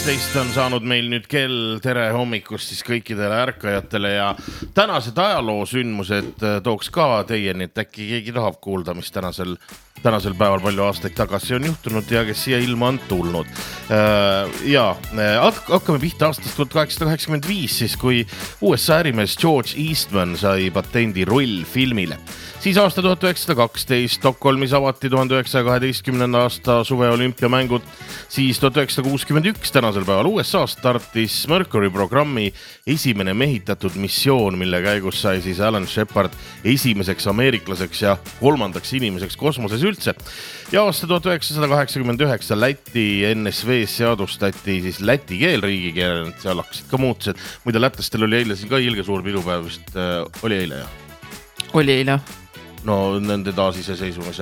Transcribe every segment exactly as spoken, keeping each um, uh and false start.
kaksteist on saanud meil nüüd kell, tere hommikust siis kõikidele ärkajatele ja tänased ajaloosündmused tooks ka teieni, et äkki keegi tahab kuulda, mis tänasel, tänasel päeval palju aastaid tagasi on juhtunud ja kes siia ilma on tulnud. Ja hakkame pihta aastast tuhat kaheksasada kaheksakümmend viis, siis kui U S A ärimees George Eastman sai patendi rullfilmile. Siis aasta tuhat üheksasada kaksteist Stockholmis avati tuhande üheksasaja kaheteistkümnenda aasta suveolümpiamängud. Siis tuhat üheksasada kuuskümmend üks tänasel päeval U S A startis Mercury programmi esimene mehitatud missioon, mille käigus sai siis Alan Shepard esimeseks ameeriklaseks ja kolmandaks inimeseks kosmoses üldse. Ja aasta tuhat üheksasada kaheksakümmend üheksa Läti N S V seadustati siis läti keel riigikeelena, et seal hakkasid ka muutused. Muide lätlastel oli eile siin ka ilge suur pidupäev, vist äh, oli eile ja? Oli eile. No nende taasise seisumise.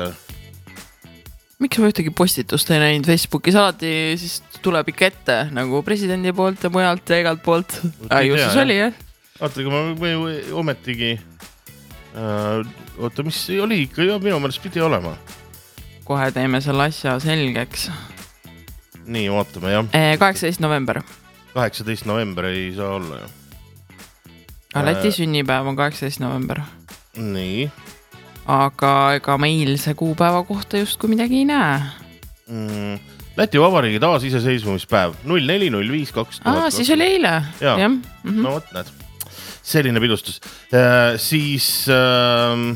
Miks ma ühtegi postitust ei näinud Facebookis? Alati siis tuleb ikka ette nagu presidendi poolt ja mujalt ja igalt poolt. Justus oli, jah? Vaata, kui ma või, või, ometigi äh, oota, mis oli ikka ja minu mõelest pidi olema. Kohe teeme selle asja selgeks. Nii, vaatame, jah. kaheksateist november. kaheksateist november ei saa olla, jah. Läti äh... sünnipäev on kaheksateist november. Nii. Aga ega meil see kuupäeva kohta just kui midagi ei näe. Mm, Läti Vabariigi taas iseseisvumispäev null neli null viis kaks tuhat. Aa, siis oli eile. Ja, ja. Mm-hmm. No võt näed. Selline pidustus. Äh, siis ähm,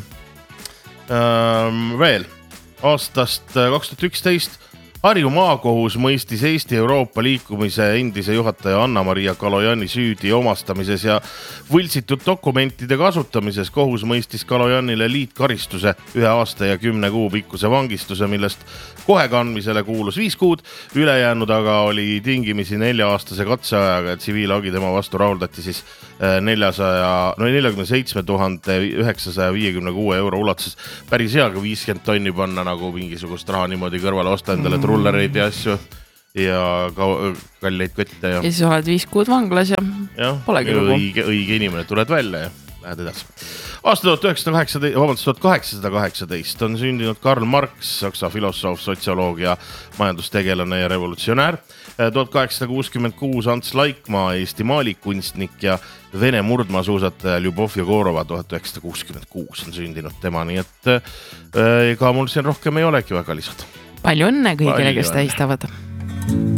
ähm, veel aastast kaks tuhat üksteist Harju maakohus mõistis Eesti Euroopa liikumise endise juhataja Anna-Maria Kalojani süüdi omastamises ja võltsitud dokumentide kasutamises. Kohus mõistis Kalojanile liitkaristuse ühe aasta ja kümne kuu pikkuse vangistuse, millest kohe kandmisele kuulus viis kuud. Ülejäänud aga oli tingimisi nelja-aastase katseajaga ja tsiviilagi tema vastu rahuldati siis neljakümne seitsme tuhande üheksasaja viiekümne kuue euro ulatuses. Päris hea, kui viiskümmend tonni panna nagu mingisugust raha niimoodi kõrvale osta endale trullereid ja asju ja kalleid kötte. Ja, ja siis oled viis kuud vanglas ja, ja polegi lugu. Õige, õige inimene, tuled välja ja lähed edasi. Aasta tuhat üheksasada kaheksateist, vabandust, tuhat kaheksasada kaheksateist on sündinud Karl Marx, saksa filosoof, sotsioloog ja majandustegelane ja revolutsionäär. tuhat kaheksasada kuuskümmend kuus Ants Laikmaa, Eesti maalikunstnik ja Vene murdmaasuusataja Ljubov Jegorova tuhat üheksasada kuuskümmend kuus on sündinud tema, nii et ega mul siin rohkem ei olegi väga lisada. Palju õnne kõigile, kes tähistavad.